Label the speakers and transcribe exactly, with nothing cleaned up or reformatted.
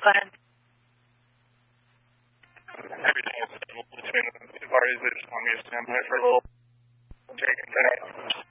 Speaker 1: Go ahead.
Speaker 2: Everything is stable between the two parties. They just want me to stand by for a little. Taking care.